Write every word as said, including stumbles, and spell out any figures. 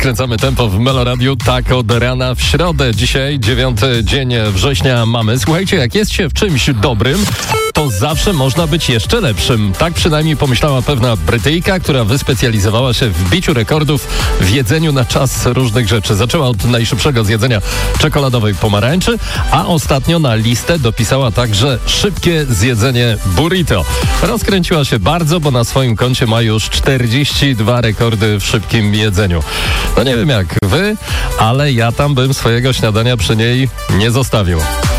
Skręcamy tempo w Meloradiu tak od rana w środę. Dzisiaj dziewiąty dzień września mamy. Słuchajcie, jak jest się w czymś dobrym, to zawsze można być jeszcze lepszym. Tak przynajmniej pomyślała pewna Brytyjka, która wyspecjalizowała się w biciu rekordów w jedzeniu na czas różnych rzeczy. Zaczęła od najszybszego zjedzenia czekoladowej pomarańczy, a ostatnio na listę dopisała także szybkie zjedzenie burrito. Rozkręciła się bardzo, bo na swoim koncie ma już czterdzieści dwa rekordy w szybkim jedzeniu. No nie wiem jak wy, ale ja tam bym swojego śniadania przy niej nie zostawił.